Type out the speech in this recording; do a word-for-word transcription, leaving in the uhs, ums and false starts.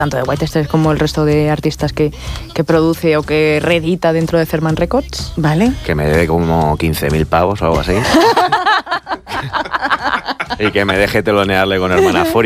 tanto de White Stripes como el resto de artistas que, que produce o que reedita dentro de Cerman Records. Vale. Que me debe como quince mil pavos o algo así. Y que me deje telonearle con Hermana Furia.